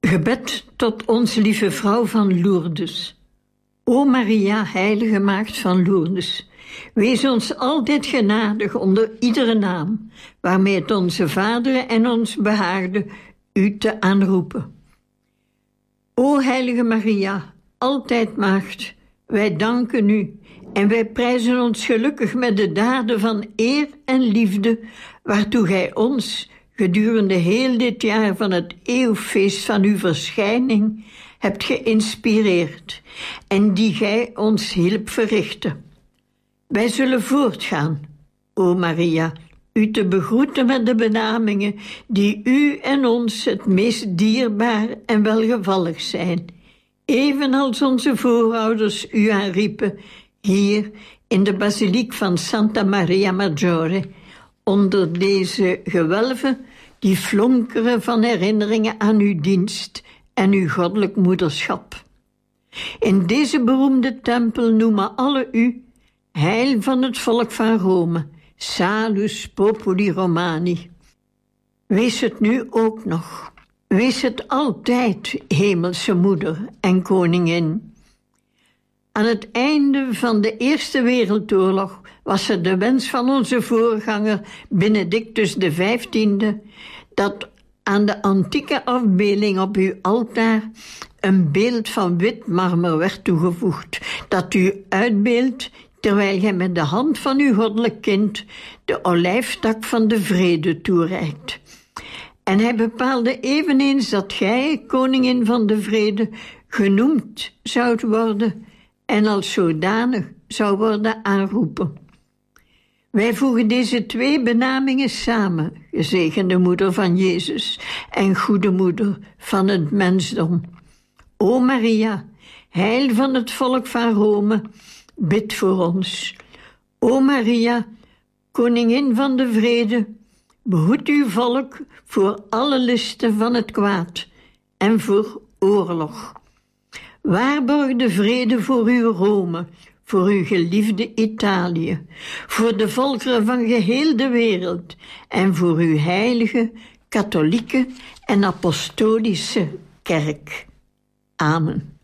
Gebed tot ons lieve vrouw van Lourdes. O Maria, heilige maagd van Lourdes, wees ons altijd genadig onder iedere naam, waarmee het onze Vader en ons behaagde u te aanroepen. O heilige Maria, altijd maagd, wij danken u en wij prijzen ons gelukkig met de daden van eer en liefde, waartoe gij ons gedurende heel dit jaar van het eeuwfeest van uw verschijning hebt geïnspireerd en die gij ons hielp verrichten. Wij zullen voortgaan, o Maria, u te begroeten met de benamingen die u en ons het meest dierbaar en welgevallig zijn, evenals onze voorouders u aanriepen hier in de basiliek van Santa Maria Maggiore, onder deze gewelven die flonkeren van herinneringen aan uw dienst en uw goddelijk moederschap. In deze beroemde tempel noemen alle u heil van het volk van Rome, Salus Populi Romani. Wees het nu ook nog. Wees het altijd, hemelse moeder en koningin. Aan het einde van de Eerste Wereldoorlog was het de wens van onze voorganger Benedictus XV dat aan de antieke afbeelding op uw altaar een beeld van wit marmer werd toegevoegd, dat u uitbeeldt terwijl gij met de hand van uw goddelijk kind de olijftak van de vrede toereikt. En hij bepaalde eveneens dat gij, koningin van de vrede, genoemd zoudt worden en als zodanig zou worden aanroepen. Wij voegen deze twee benamingen samen, gezegende moeder van Jezus en goede moeder van het mensdom. O Maria, heil van het volk van Rome, bid voor ons. O Maria, koningin van de vrede, behoed uw volk voor alle listen van het kwaad en voor oorlog. Waarborg de vrede voor uw Rome, voor uw geliefde Italië, voor de volkeren van geheel de wereld en voor uw heilige, katholieke en apostolische kerk. Amen.